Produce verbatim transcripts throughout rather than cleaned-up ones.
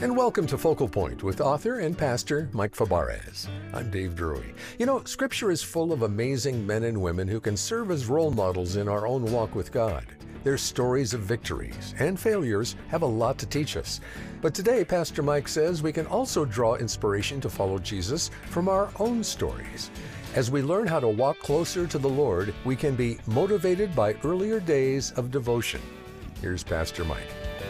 And welcome to Focal Point with author and pastor Mike Fabarez. I'm Dave Drury. You know, Scripture is full of amazing men and women who can serve as role models in our own walk with God. Their stories of victories and failures have a lot to teach us. But today, Pastor Mike says we can also draw inspiration to follow Jesus from our own stories. As we learn how to walk closer to the Lord, we can be motivated by earlier days of devotion. Here's Pastor Mike.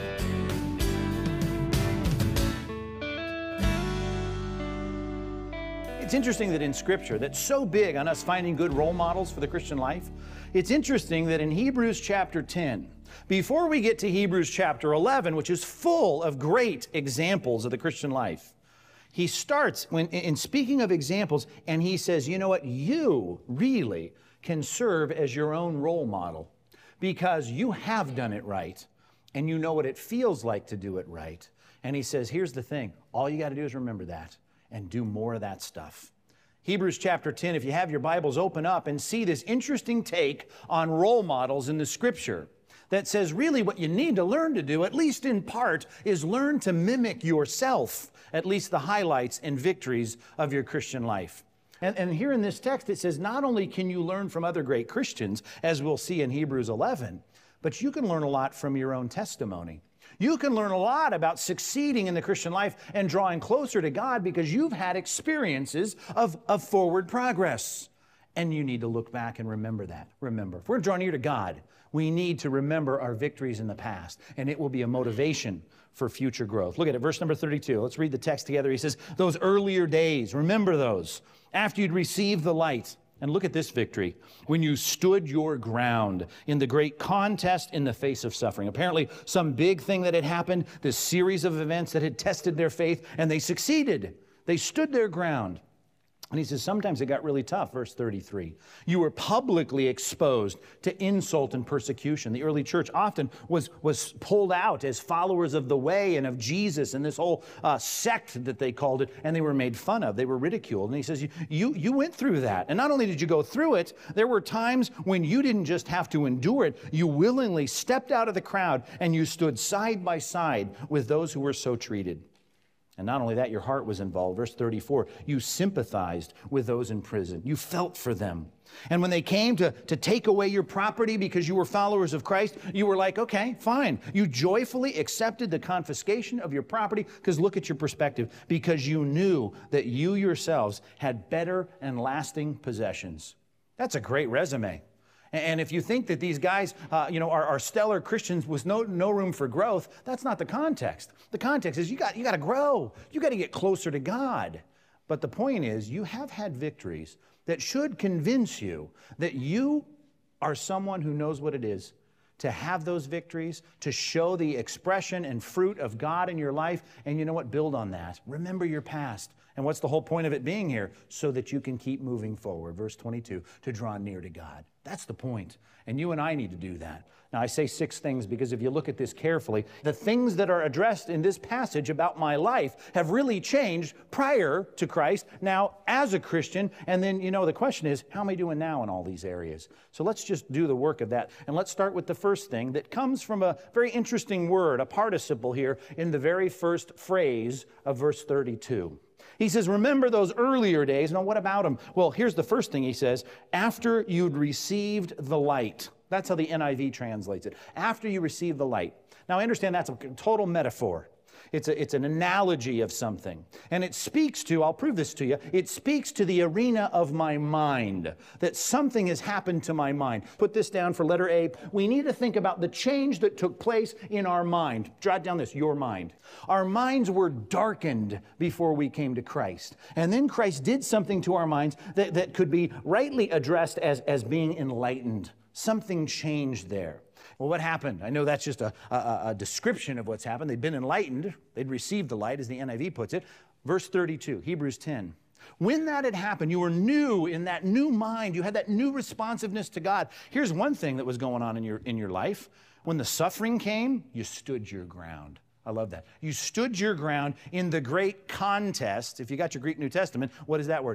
It's interesting that in Scripture, that's so big on us finding good role models for the Christian life, it's interesting that in Hebrews chapter ten, before we get to Hebrews chapter eleven, which is full of great examples of the Christian life, he starts when, in speaking of examples, and he says, you know what, you really can serve as your own role model because you have done it right, and you know what it feels like to do it right. And he says, here's the thing, all you got to do is remember that and do more of that stuff. Hebrews chapter ten, if you have your Bibles, open up and see this interesting take on role models in the Scripture that says really what you need to learn to do, at least in part, is learn to mimic yourself, at least the highlights and victories of your Christian life. And, and here in this text it says not only can you learn from other great Christians, as we'll see in Hebrews eleven, but you can learn a lot from your own testimony. You can learn a lot about succeeding in the Christian life and drawing closer to God because you've had experiences of, of forward progress. And you need to look back and remember that. Remember, if we're drawing near to God, we need to remember our victories in the past, and it will be a motivation for future growth. Look at it, verse number thirty-two. Let's read the text together. He says, those earlier days, remember those, after you'd received the light. And look at this victory, when you stood your ground in the great contest in the face of suffering. Apparently, some big thing that had happened, this series of events that had tested their faith, and they succeeded. They stood their ground. And he says, sometimes it got really tough, verse thirty-three. You were publicly exposed to insult and persecution. The early church often was, was pulled out as followers of the way and of Jesus and this whole uh, sect that they called it, and they were made fun of. They were ridiculed. And he says, you, you, you went through that. And not only did you go through it, there were times when you didn't just have to endure it, you willingly stepped out of the crowd and you stood side by side with those who were so treated. And not only that, your heart was involved. Verse thirty-four, you sympathized with those in prison. You felt for them. And when they came to, to take away your property because you were followers of Christ, you were like, okay, fine. You joyfully accepted the confiscation of your property because look at your perspective, because you knew that you yourselves had better and lasting possessions. That's a great resume. And if you think that these guys, uh, you know, are, are stellar Christians with no no room for growth, that's not the context. The context is you got you got to grow. You got to get closer to God. But the point is, you have had victories that should convince you that you are someone who knows what it is to have those victories, to show the expression and fruit of God in your life. And you know what? Build on that. Remember your past. And what's the whole point of it being here? So that you can keep moving forward. Verse twenty-two, to draw near to God. That's the point. And you and I need to do that. Now, I say six things because if you look at this carefully, the things that are addressed in this passage about my life have really changed prior to Christ, now as a Christian, and then, you know, the question is, how am I doing now in all these areas? So let's just do the work of that. And let's start with the first thing that comes from a very interesting word, a participle here in the very first phrase of verse thirty-two. He says, remember those earlier days. Now, what about them? Well, here's the first thing he says, after you'd received the light. That's how the N I V translates it. After you received the light. Now, I understand that's a total metaphor. It's, a, it's an analogy of something. And it speaks to, I'll prove this to you, it speaks to the arena of my mind, that something has happened to my mind. Put this down for letter A. We need to think about the change that took place in our mind. Jot down this, your mind. Our minds were darkened before we came to Christ. And then Christ did something to our minds that, that could be rightly addressed as, as being enlightened. Something changed there. Well, what happened? I know that's just a, a, a description of what's happened. They'd been enlightened. They'd received the light, as the N I V puts it. Verse thirty-two, Hebrews ten. When that had happened, you were new in that new mind. You had that new responsiveness to God. Here's one thing that was going on in your, in your life. When the suffering came, you stood your ground. I love that. You stood your ground in the great contest. If you got your Greek New Testament, what is that word?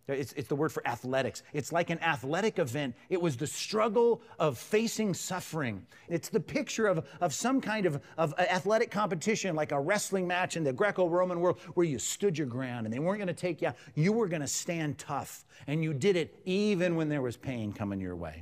It's, it's the word for athletics. It's like an athletic event. It was the struggle of facing suffering. It's the picture of, of some kind of, of athletic competition, like a wrestling match in the Greco-Roman world, where you stood your ground and they weren't going to take you out. You were going to stand tough, and you did it even when there was pain coming your way.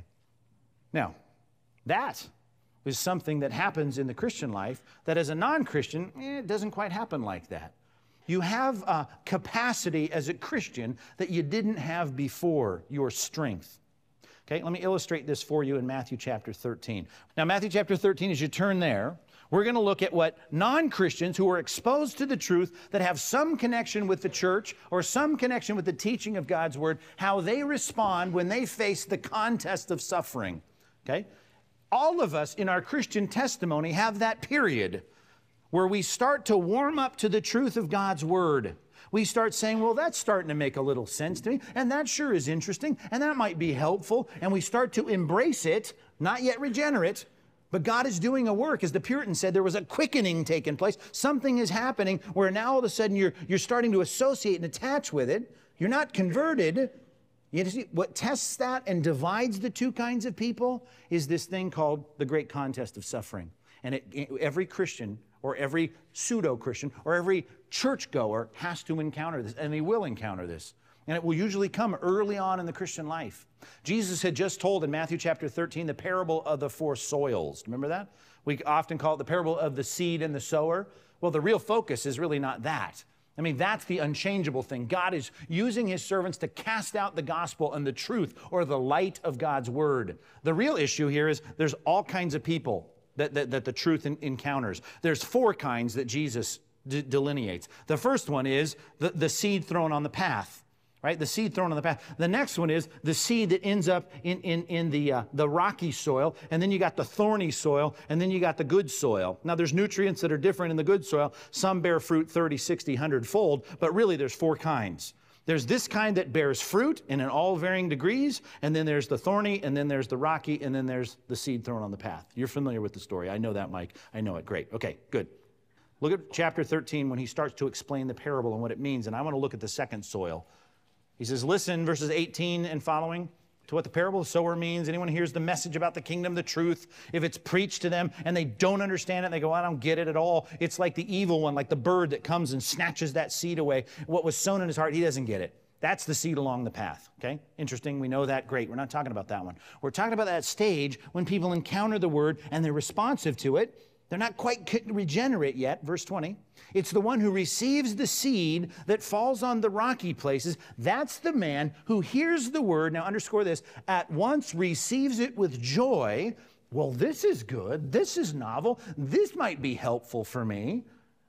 Now, that is something that happens in the Christian life that as a non-Christian, eh, it doesn't quite happen like that. You have a capacity as a Christian that you didn't have before, your strength. Okay, let me illustrate this for you in Matthew chapter thirteen. Now, Matthew chapter thirteen, as you turn there, we're going to look at what non-Christians who are exposed to the truth, that have some connection with the church or some connection with the teaching of God's Word, how they respond when they face the contest of suffering. Okay? All of us in our Christian testimony have that period where we start to warm up to the truth of God's Word. We start saying, well, that's starting to make a little sense to me, and that sure is interesting, and that might be helpful, and we start to embrace it, not yet regenerate, but God is doing a work. As the Puritan said, there was a quickening taking place. Something is happening where now all of a sudden you're, you're starting to associate and attach with it. You're not converted. You see, what tests that and divides the two kinds of people is this thing called the great contest of suffering. And it, every Christian or every pseudo-Christian or every churchgoer has to encounter this, and they will encounter this. And it will usually come early on in the Christian life. Jesus had just told in Matthew chapter thirteen the parable of the four soils. Remember that? We often call it the parable of the seed and the sower. Well, the real focus is really not that. I mean, that's the unchangeable thing. God is using His servants to cast out the gospel and the truth or the light of God's Word. The real issue here is there's all kinds of people that, that, that the truth in, encounters. There's four kinds that Jesus d- delineates. The first one is the, the seed thrown on the path. Right? The seed thrown on the path. The next one is the seed that ends up in, in, in the, uh, the rocky soil, and then you got the thorny soil, and then you got the good soil. Now, there's nutrients that are different in the good soil. Some bear fruit thirty, sixty, one hundred fold, but really there's four kinds. There's this kind that bears fruit and in all varying degrees, and then there's the thorny, and then there's the rocky, and then there's the seed thrown on the path. You're familiar with the story. I know that, Mike. I know it. Great. Okay, good. Look at chapter thirteen when he starts to explain the parable and what it means, and I want to look at the second soil. He says, listen, verses eighteen and following, to what the parable of the sower means. Anyone hears the message about the kingdom, the truth, if it's preached to them and they don't understand it, and they go, I don't get it at all. It's like the evil one, like the bird that comes and snatches that seed away. What was sown in his heart, he doesn't get it. That's the seed along the path, okay? Interesting, we know that, great. We're not talking about that one. We're talking about that stage when people encounter the word and they're responsive to it. They're not quite regenerate yet, verse twenty. It's the one who receives the seed that falls on the rocky places. That's the man who hears the word, now underscore this, at once receives it with joy. Well, this is good. This is novel. This might be helpful for me.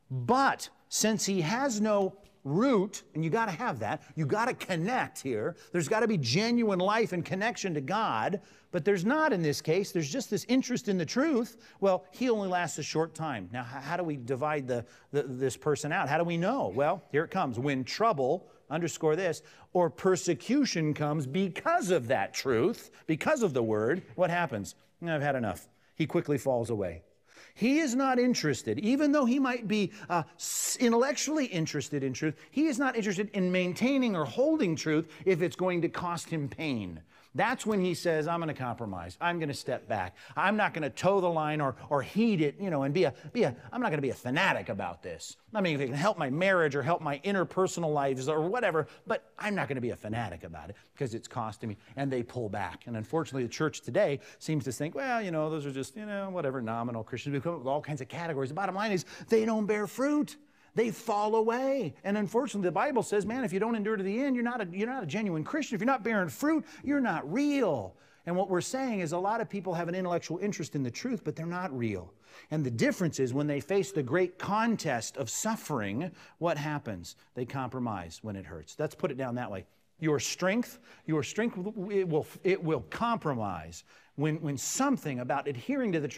But since he has no root, and you got to have that, you got to connect here. There's got to be genuine life and connection to God, but there's not in this case. There's just this interest in the truth. Well, he only lasts a short time. Now, how do we divide the, the, this person out? How do we know? Well, here it comes. When trouble, underscore this, or persecution comes because of that truth, because of the word, what happens? I've had enough. He quickly falls away. He is not interested, even though he might be uh, intellectually interested in truth, he is not interested in maintaining or holding truth if it's going to cost him pain. That's when he says, I'm going to compromise. I'm going to step back. I'm not going to toe the line or, or heed it, you know, and be a, be a, I'm not going to be a fanatic about this. I mean, if it can help my marriage or help my interpersonal lives or whatever, but I'm not going to be a fanatic about it because it's costing me. And they pull back. And unfortunately, the church today seems to think, well, you know, those are just, you know, whatever, nominal Christians. We come up with all kinds of categories. The bottom line is they don't bear fruit. They fall away. And unfortunately, the Bible says, man, if you don't endure to the end, you're not a, you're not a genuine Christian. If you're not bearing fruit, you're not real. And what we're saying is a lot of people have an intellectual interest in the truth, but they're not real. And the difference is when they face the great contest of suffering, what happens? They compromise when it hurts. Let's put it down that way. Your strength, your strength, it will, it will compromise when, when something about adhering to the truth